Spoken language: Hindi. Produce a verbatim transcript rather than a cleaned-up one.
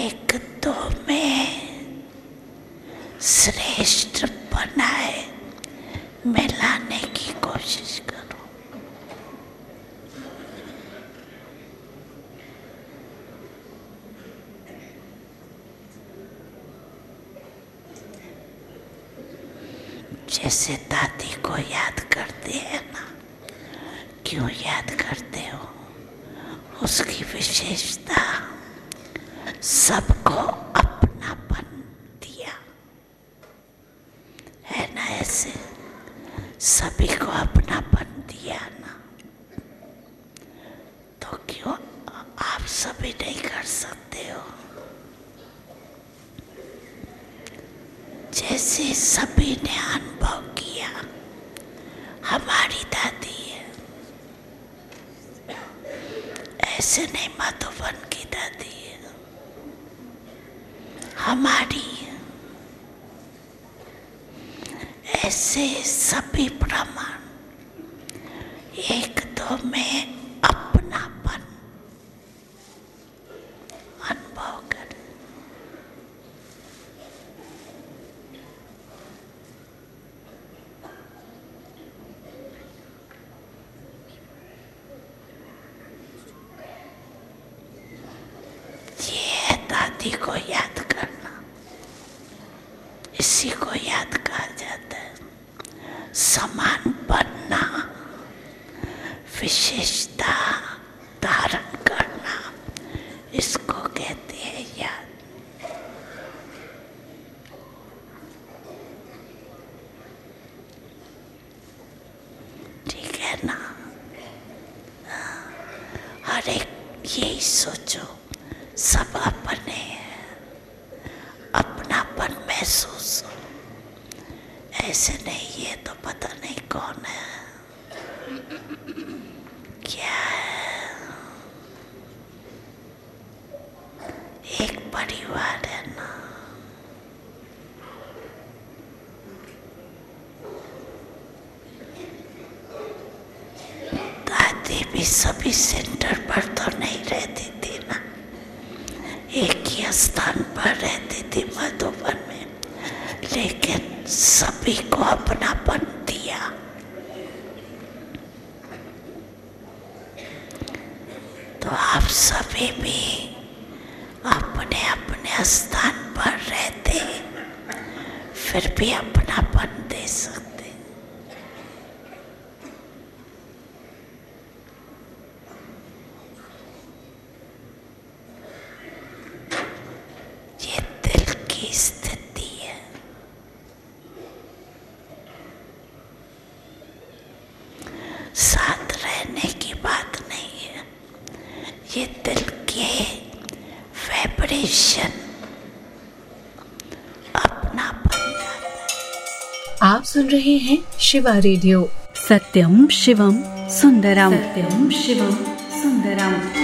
एक तो में श्रेष्ठ बनाए मिलाने की कोशिश करो। जैसे दादी को याद करते हैं ना, क्यों याद करते हो? उसकी विशेषता सबको अपनापन दिया है ना, ऐसे सभी को अपनापन दिया ना, तो क्यों आप सभी नहीं कर सकते हो? जैसे सभी ने अनुभव किया, हमारी दादी है, ऐसे नहीं मधुबन की दादी है, हमारी है, ऐसे सभी प्रमाण एक दो में अपनापन अनुभव करें। ये दादी को याद करना, इसी को याद कहा जाता है। समान बनना, विशेषता धारण करना, इसको कहते हैं याद। ठीक है ना? हर एक यही सोचो, सब अपने अपनापन महसूस हो। ऐसे नहीं, ये तो पता नहीं कौन है, क्या है, एक परिवार है ना। दादी भी सभी सेंटर पर तो नहीं रहती थी ना, एक ही स्थान पर रहती थी मधुबन में, लेकिन सभी को अपनापन दिया। तो आप सभी भी अपने अपने स्थान पर रहते, फिर भी अपनापन दे सकते। ये दिल की स्थिति है। साथ रहने की बात नहीं है, ये दिल के वाइब्रेशन अपना बन जाता है। आप सुन रहे हैं शिवा रेडियो। सत्यम शिवम सुंदरम। सत्यम शिवम सुंदरम।